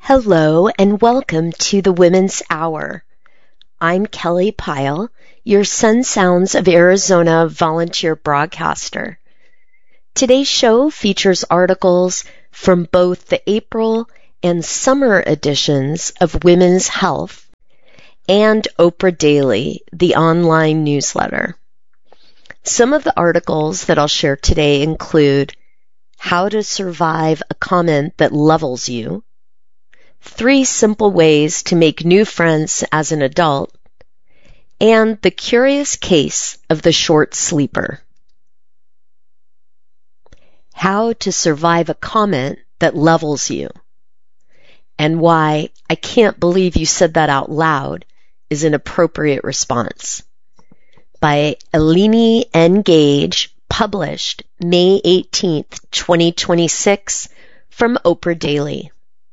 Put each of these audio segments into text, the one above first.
Hello and welcome to the Women's Hour. I'm Kelly Pyle, your Sun Sounds of Arizona volunteer broadcaster. Today's show features articles from both the April and summer editions of Women's Health and Oprah Daily, the online newsletter. Some of the articles that I'll share today include how to survive a comment that levels you, 3 simple ways to make new friends as an adult, and the curious case of the short sleeper. How to survive a comment that levels you, and why "I can't believe you said that out loud" is an appropriate response. By Eleni N. Gage, published May 18th, 2026, from Oprah Daily.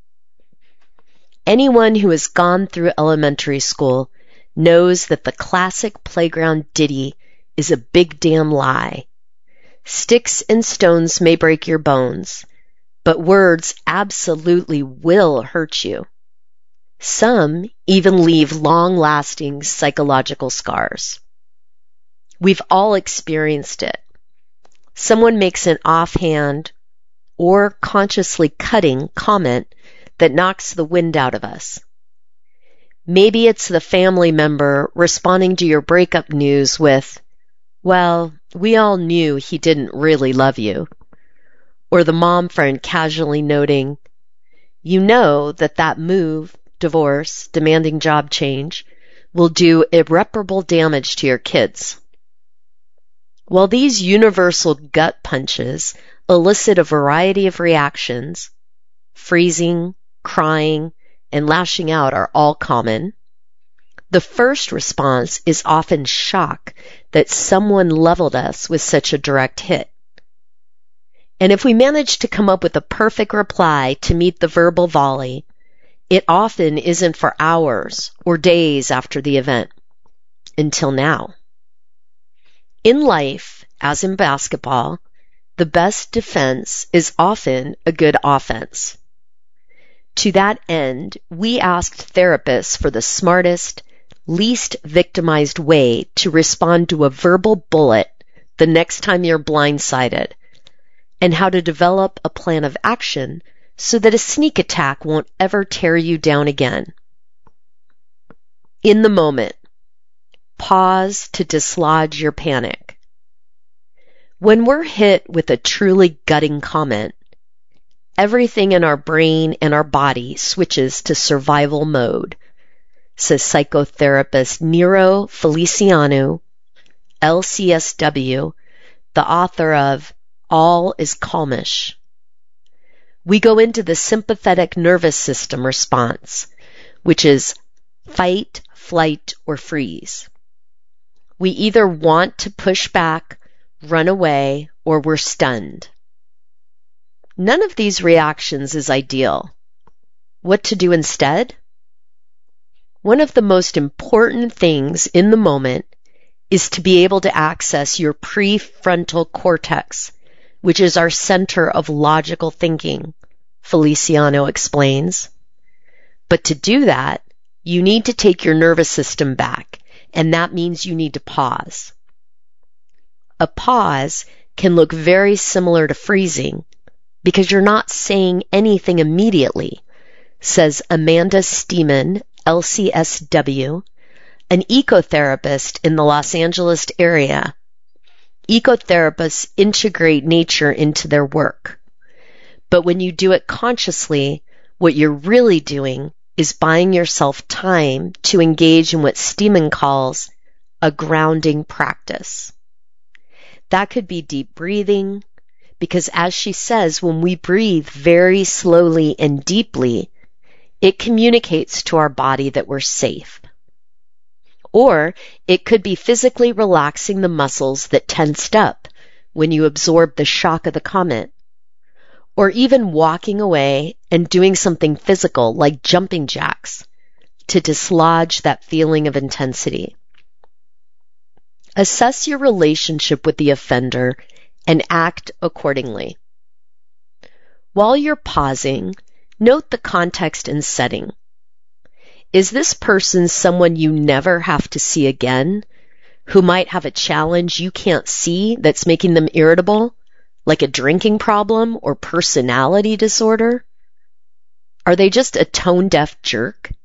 Anyone who has gone through elementary school knows that the classic playground ditty is a big damn lie. Sticks and stones may break your bones, but words absolutely will hurt you. Some even leave long-lasting psychological scars. We've all experienced it. Someone makes an offhand or consciously cutting comment that knocks the wind out of us. Maybe it's the family member responding to your breakup news with, "Well, we all knew he didn't really love you." Or the mom friend casually noting, "You know that move, divorce, demanding job change will do irreparable damage to your kids." While these universal gut punches elicit a variety of reactions, freezing, crying, and lashing out are all common, the first response is often shock that someone leveled us with such a direct hit. And if we manage to come up with a perfect reply to meet the verbal volley, it often isn't for hours or days after the event, until now. In life, as in basketball, the best defense is often a good offense. To that end, we asked therapists for the smartest, least victimized way to respond to a verbal bullet the next time you're blindsided, and how to develop a plan of action so that a sneak attack won't ever tear you down again. In the moment, pause to dislodge your panic. When we're hit with a truly gutting comment, everything in our brain and our body switches to survival mode, says psychotherapist Nero Feliciano, LCSW, the author of All is Calmish. We go into the sympathetic nervous system response, which is fight, flight, or freeze. We either want to push back, run away, or we're stunned. None of these reactions is ideal. What to do instead? One of the most important things in the moment is to be able to access your prefrontal cortex, which is our center of logical thinking, Feliciano explains. But to do that, you need to take your nervous system back, and that means you need to pause. A pause can look very similar to freezing, because you're not saying anything immediately, says Amanda Steeman, LCSW, an ecotherapist in the Los Angeles area. Ecotherapists integrate nature into their work. But when you do it consciously, what you're really doing is buying yourself time to engage in what Steeman calls a grounding practice. That could be deep breathing, because as she says, when we breathe very slowly and deeply, it communicates to our body that we're safe. Or it could be physically relaxing the muscles that tensed up when you absorb the shock of the comment. Or even walking away and doing something physical like jumping jacks to dislodge that feeling of intensity. Assess your relationship with the offender and act accordingly. While you're pausing, Note the context and setting. Is this person someone you never have to see again, who might have a challenge you can't see that's making them irritable, like a drinking problem or personality disorder? Are they just a tone-deaf jerk?